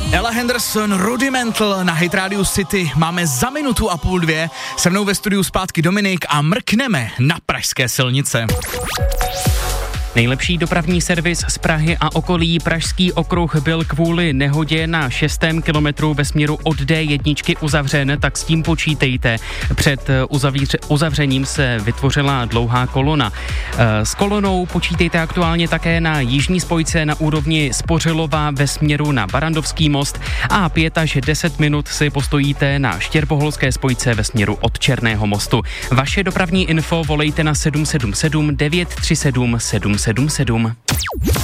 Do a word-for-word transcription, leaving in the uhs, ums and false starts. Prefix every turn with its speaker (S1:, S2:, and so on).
S1: Ella Henderson, Rudimental na Hit Radio City. Máme za minutu a půl dvě. Se mnou ve studiu zpátky Dominik a mrkneme na pražské silnice.
S2: Nejlepší dopravní servis z Prahy a okolí. Pražský okruh byl kvůli nehodě na šestém kilometru ve směru od dé jedna uzavřen, tak s tím počítejte. Před uzavíře, uzavřením se vytvořila dlouhá kolona. S kolonou počítejte aktuálně také na jižní spojce na úrovni Spořilova ve směru na Barandovský most a pět až deset minut si postojíte na Štěrboholské spojce ve směru od Černého mostu. Vaše dopravní info volejte na sedm sedm sedm devět tři sedm sedm sedm sedm.